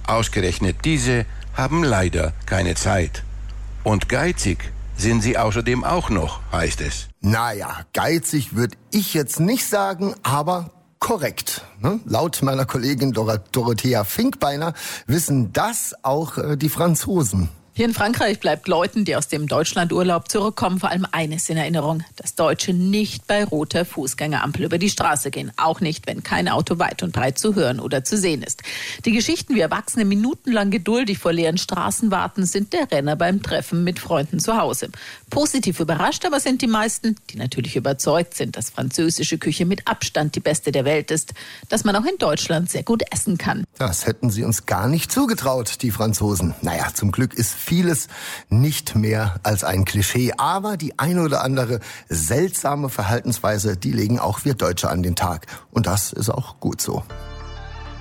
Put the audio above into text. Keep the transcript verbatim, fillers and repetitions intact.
Ausgerechnet diese haben leider keine Zeit. Und geizig sind sie außerdem auch noch, heißt es. Naja, geizig würde ich jetzt nicht sagen, aber korrekt. Ne? Laut meiner Kollegin Dor- Dorothea Finkbeiner wissen das auch äh, die Franzosen. Hier in Frankreich bleibt Leuten, die aus dem Deutschlandurlaub zurückkommen, vor allem eines in Erinnerung: dass Deutsche nicht bei roter Fußgängerampel über die Straße gehen. Auch nicht, wenn kein Auto weit und breit zu hören oder zu sehen ist. Die Geschichten, wie Erwachsene minutenlang geduldig vor leeren Straßen warten, sind der Renner beim Treffen mit Freunden zu Hause. Positiv überrascht aber sind die meisten, die natürlich überzeugt sind, dass französische Küche mit Abstand die beste der Welt ist, dass man auch in Deutschland sehr gut essen kann. Das hätten sie uns gar nicht zugetraut, die Franzosen. Naja, zum Glück ist vieles nicht mehr als ein Klischee. Aber die eine oder andere seltsame Verhaltensweise, die legen auch wir Deutsche an den Tag. Und das ist auch gut so.